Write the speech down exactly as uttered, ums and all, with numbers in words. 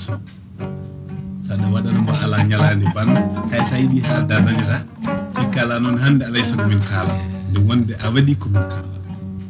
saɗa waɗana mbo ala ñalani banda hay sa yiiɗi haalda dañata sikka ala noon hande alay sago min kaala nde wonde a waɗi komin kaala